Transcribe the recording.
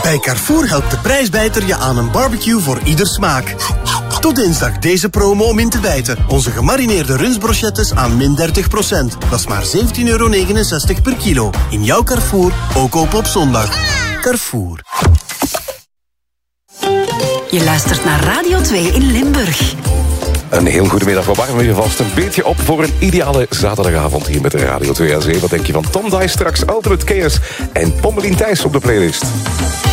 Bij Carrefour helpt de prijsbijter je aan een barbecue voor ieder smaak. Tot dinsdag deze promo om in te bijten. Onze gemarineerde rundsbrochettes aan min 30%. Dat is maar €17,69 per kilo. In jouw Carrefour, ook open op zondag. Carrefour. Je luistert naar Radio 2 in Limburg. Een heel goedemiddag. We warmen je vast een beetje op voor een ideale zaterdagavond hier met de Radio 2 aan Zee. Wat denk je van Tom Dice straks, Ultimate Chaos en Pommelien Thijs op de playlist?